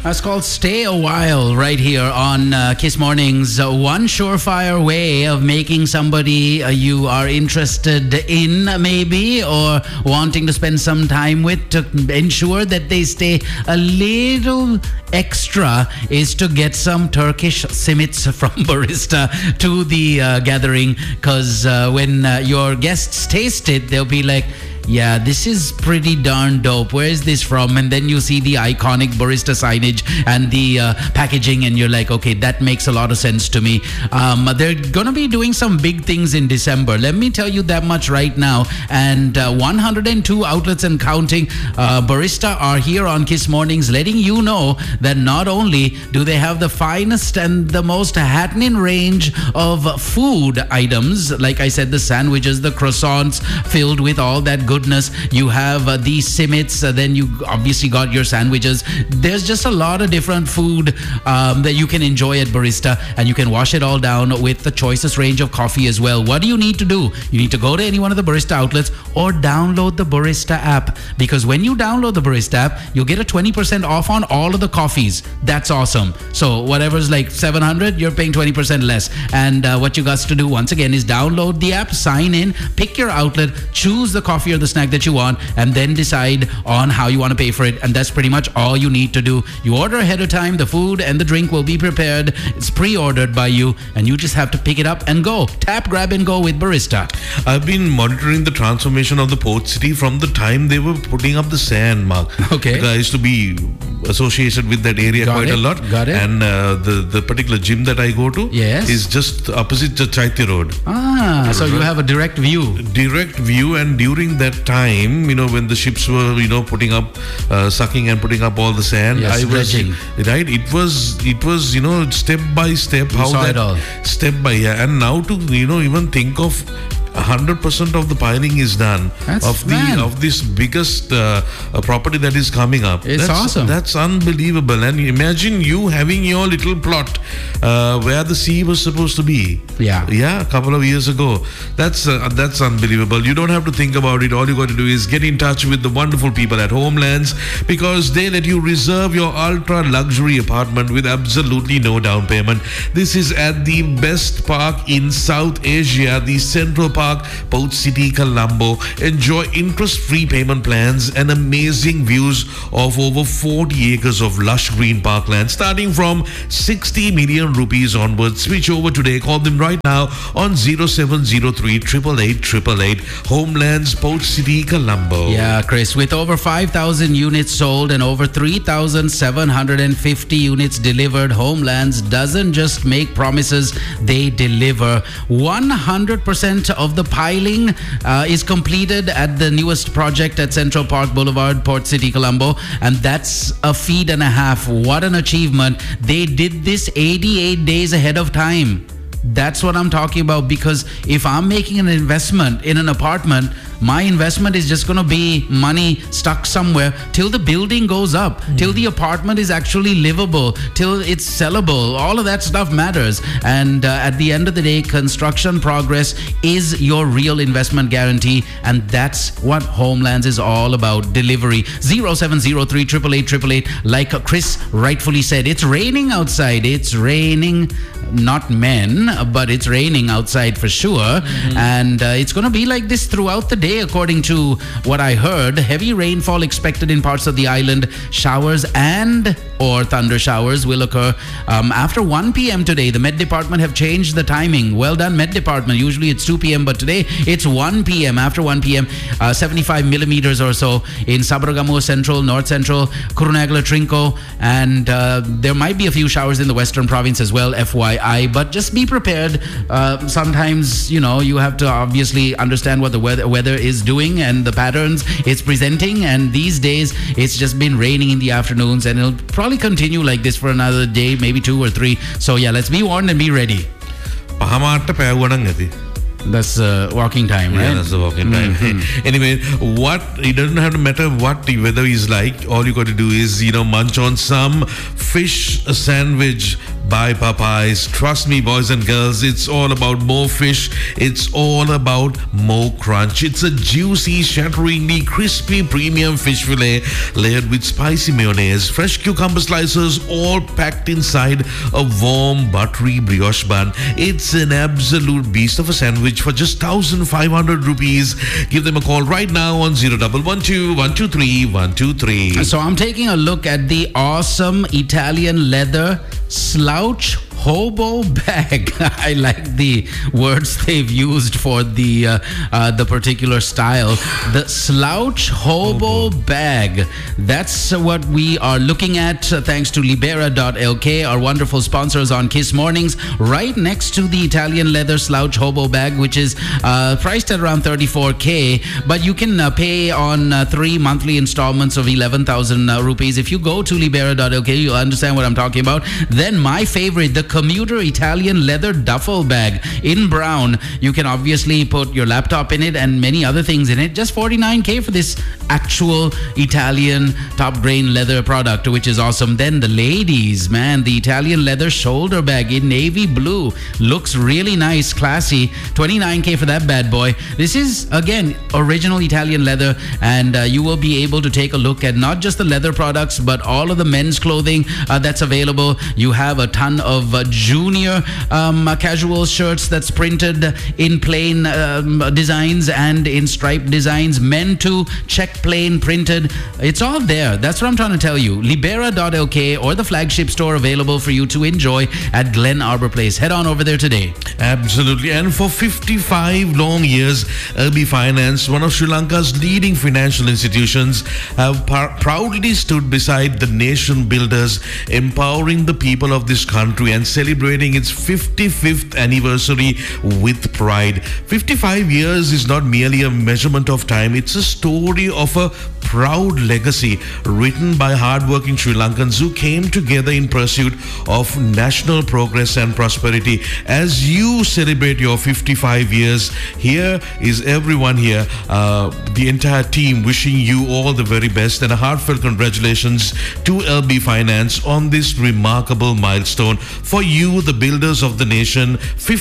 That's called Stay a While right here on Kiss Mornings. One surefire way of making somebody you are interested in maybe or wanting to spend some time with to ensure that they stay a little extra is to get some Turkish simits from Barista to the gathering, because when your guests taste it, they'll be like, yeah, this is pretty darn dope. Where is this from? And then you see the iconic Barista signage and the packaging, and you're like, okay, that makes a lot of sense to me. They're going to be doing some big things in December. Let me tell you that much right now. And 102 outlets and counting, Barista are here on Kiss Mornings, letting you know that not only do they have the finest and the most happening range of food items, like I said, the sandwiches, the croissants filled with all that goodness. You have the simits, then you obviously got your sandwiches. There's just a lot of different food that you can enjoy at Barista, and you can wash it all down with the choicest range of coffee as well. What do you need to do? You need to go to any one of the Barista outlets or download the Barista app, because when you download the Barista app, you'll get a 20% off on all of the coffees. That's awesome. So whatever's like 700, you're paying 20% less. And what you got to do once again is download the app, sign in, pick your outlet, choose the coffee or the snack that you want, and then decide on how you want to pay for it. And that's pretty much all you need to do. You order ahead of time, the food and the drink will be prepared. It's pre-ordered by you, and you just have to pick it up and go. Tap, grab and go with Barista. I've been monitoring the transformation of the port city from the time they were putting up the sand, Mark. Okay. Because I used to be associated with that area quite a lot. Got it. And the particular gym that I go to is just opposite the Chaitya Road. So you have a direct view. Direct view, and during that time, when the ships were, putting up, sucking and putting up all the sand, I was dredging. Right. It was, step by step, you saw it all. Step by, and now to, even think of 100% of the piling is done of this biggest property that is coming up. That's awesome. That's unbelievable. And imagine you having your little plot where the sea was supposed to be. Yeah, a couple of years ago. That's unbelievable. You don't have to think about it. All you got to do is get in touch with the wonderful people at Homelands, because they let you reserve your ultra luxury apartment with absolutely no down payment. This is at the best park in South Asia, the Central Park, Port City, Colombo. Enjoy interest-free payment plans and amazing views of over 40 acres of lush green parkland, starting from 60 million rupees onwards. Switch over today. Call them right now on 0703 888 Homelands, Port City, Colombo. Yeah, Chris, with over 5,000 units sold and over 3,750 units delivered, Homelands doesn't just make promises, they deliver. 100% of the piling is completed at the newest project at Central Park Boulevard, Port City, Colombo, and that's a feat and a half. What an achievement. They did this 88 days ahead of time. That's what I'm talking about, because if I'm making an investment in an apartment, my investment is just going to be money stuck somewhere till the building goes up, till the apartment is actually livable, till it's sellable. All of that stuff matters. And at the end of the day, construction progress is your real investment guarantee. And that's what Homelands is all about. Delivery. 0703 888 like Chris rightfully said, it's raining outside. It's raining, not men, but it's raining outside for sure. And it's going to be like this throughout the day, according to what I heard. Heavy rainfall expected in parts of the island. Showers and or thunder showers will occur after 1 p.m. today. The Met Department have changed the timing. Well done, Met Department. Usually it's 2 p.m., but today it's 1 p.m. After 1 p.m., 75 millimeters or so in Sabaragamuwa Central, North Central, Kurunegala, Trinco, and there might be a few showers in the Western Province as well, FYI. But just be prepared. Sometimes, you have to obviously understand what the weather is doing and the patterns it's presenting. And these days, it's just been raining in the afternoons, and it'll probably continue like this for another day, maybe 2 or 3. So yeah, let's be warned and be ready. That's walking time, right? Yeah, that's the walking time. Anyway, it doesn't have to matter what the weather is like. All you got to do is, munch on some fish sandwich by Popeyes. Trust me, boys and girls, it's all about more fish. It's all about more crunch. It's a juicy, shatteringly crispy premium fish fillet layered with spicy mayonnaise, fresh cucumber slices, all packed inside a warm, buttery brioche bun. It's an absolute beast of a sandwich for just 1,500 rupees. Give them a call right now on 0112 123 123. So I'm taking a look at the awesome Italian leather slouch hobo bag. I like the words they've used for the particular style. The slouch hobo bag. That's what we are looking at, thanks to Libera.lk, our wonderful sponsors on Kiss Mornings, right next to the Italian leather slouch hobo bag, which is priced at around 34K, but you can pay on 3 monthly installments of 11,000 rupees. If you go to Libera.lk, you'll understand what I'm talking about. Then my favorite, the commuter Italian leather duffel bag in brown. You can obviously put your laptop in it and many other things in it. Just 49K for this actual Italian top grain leather product, which is awesome. Then the ladies, man, the Italian leather shoulder bag in navy blue looks really nice, classy. 29K for that bad boy. This is again original Italian leather, and you will be able to take a look at not just the leather products but all of the men's clothing that's available. You have a ton of junior casual shirts that's printed in plain designs and in striped designs, men too, check plain printed. It's all there. That's what I'm trying to tell you. Libera.lk or the flagship store available for you to enjoy at Glen Arbor Place. Head on over there today. Absolutely. And for 55 long years, LB Finance, one of Sri Lanka's leading financial institutions, have proudly stood beside the nation builders, empowering the people of this country and celebrating its 55th anniversary with pride. 55 years is not merely a measurement of time, it's a story of a proud legacy written by hardworking Sri Lankans who came together in pursuit of national progress and prosperity. As you celebrate your 55 years, here is everyone here, the entire team, wishing you all the very best and a heartfelt congratulations to LB Finance on this remarkable milestone. For you, the builders of the nation,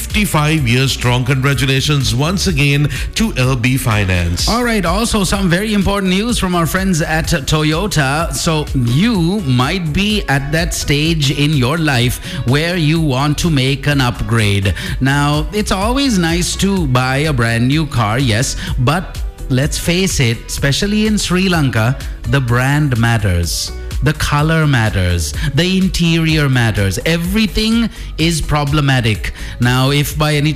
55 years strong. Congratulations once again to LB Finance. All right, also some very important news from our friends at Toyota. So you might be at that stage in your life where you want to make an upgrade. Now, it's always nice to buy a brand new car, yes, but let's face it, especially in Sri Lanka, the brand matters. The color matters. The interior matters. Everything is problematic. Now, if by any